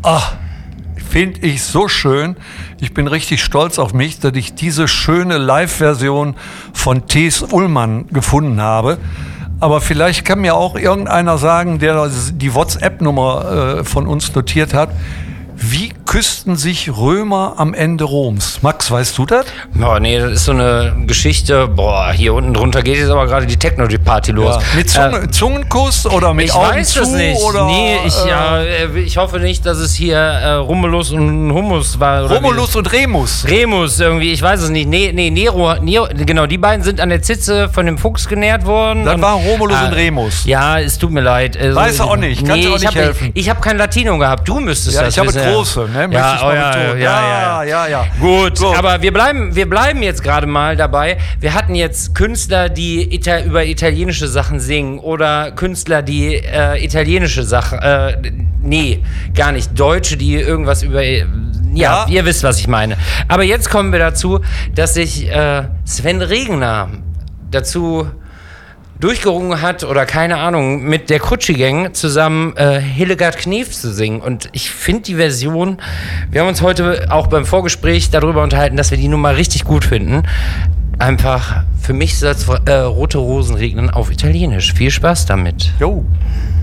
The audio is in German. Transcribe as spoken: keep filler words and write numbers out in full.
Ach, finde ich so schön. Ich bin richtig stolz auf mich, dass ich diese schöne Live-Version von T.S. Ullmann gefunden habe. Aber vielleicht kann mir auch irgendeiner sagen, der die WhatsApp-Nummer äh, von uns notiert hat, wie küssten sich Römer am Ende Roms? Max, weißt du das? Boah, nee, das ist so eine Geschichte. Boah, hier unten drunter geht jetzt aber gerade die Techno-Party los. Ja. Mit Zunge, äh, Zungenkuss oder mit ich Augen weiß zu? Es nicht. Oder, nee, ich, äh, ja, ich hoffe nicht, dass es hier äh, Romulus und Hummus war. Oder Romulus und Remus. Remus irgendwie, ich weiß es nicht. Nee, nee, Nero, Nero, genau, die beiden sind an der Zitze von dem Fuchs genährt worden. Das und, waren Romulus äh, und Remus. Ja, es tut mir leid. Also, weiß er auch nicht, kannst nee, auch nicht ich hab, helfen. Ich, ich habe kein Latino gehabt, du müsstest ja, das ich habe wissen. große, ne? Ja, ich oh, mal ja, ja, ja, ja, ja, ja, ja. Gut, Gut, aber wir bleiben, wir bleiben jetzt gerade mal dabei. Wir hatten jetzt Künstler, die Ita- über italienische Sachen singen oder Künstler, die äh, italienische Sachen, äh, nee, gar nicht, Deutsche, die irgendwas über, ja, ja, ihr wisst, was ich meine. Aber jetzt kommen wir dazu, dass sich äh, Sven Regner dazu durchgerungen hat oder keine Ahnung, mit der Kutschi-Gang zusammen äh, Hildegard Knef zu singen. Und ich finde die Version, wir haben uns heute auch beim Vorgespräch darüber unterhalten, dass wir die Nummer richtig gut finden. Einfach, für mich soll es äh, Rote Rosen regnen auf Italienisch. Viel Spaß damit. Jo.